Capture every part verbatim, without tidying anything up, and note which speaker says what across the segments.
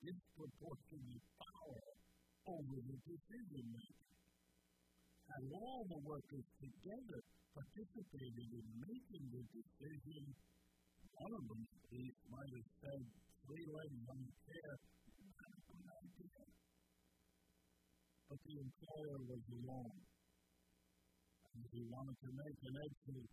Speaker 1: disproportionate power over the decision making. And all the workers together participated in making the decision. One of them, at least, might have said, three legs on the chair, not a good idea. But the employer was alone. And he wanted to make an exit.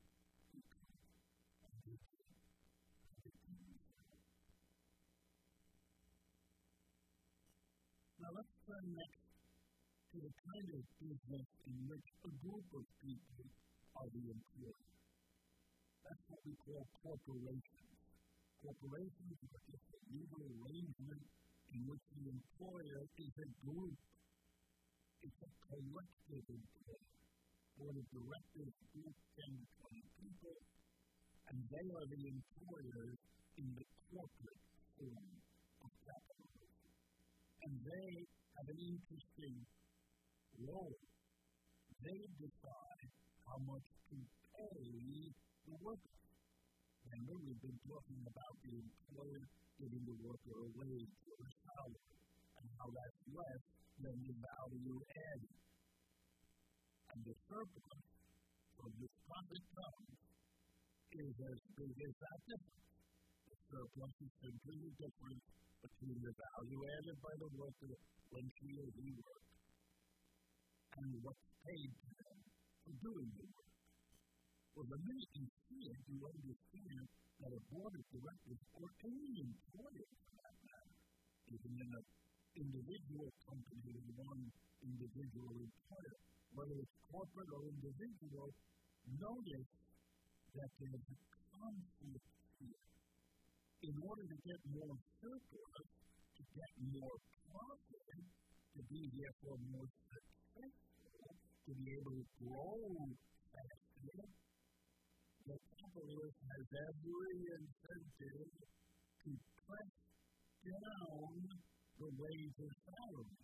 Speaker 1: Now let's turn next to the kind of business in which a group of people are the employer. That's what we call corporations. Corporations are just a legal arrangement in which the employer is a group. It's a collective employer. Board of directors, group, ten to twenty people, and they are the employers in the corporate form of capitalism. And they have an interesting role. They decide how much to pay the workers. Remember, we've been talking about the employer giving the worker a wage or a salary, and how that's less than the value added. And the surplus from which profit comes is as big as that difference. The surplus is simply the difference between the value added by the worker when she or he works and what's paid to them for doing the work. Well, the minute you see it, you understand that a board of directors, or any employer for that matter, even in an individual company with one individual employer, whether it's corporate or individual, notice that there's a conflict here. In order to get more surplus, to get more profit, to be therefore more successful, to be able to grow faster, the capitalist has every incentive to press down the wage or salary.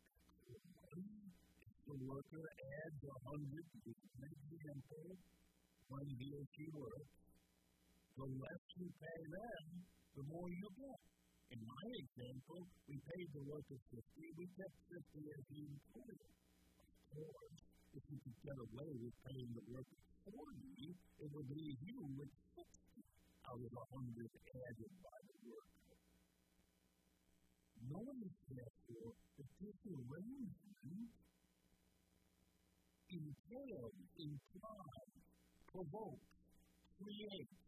Speaker 1: If the worker adds a hundred, for example, when he or she works, the less you pay them, the more you get. In my example, we paid the worker fifty, we kept fifty as the employer. Of course, if you could get away with paying the worker forty, it would leave you with sixty out of a hundred added by the worker. Notice, therefore, that this arrangement entails, implies, provokes, creates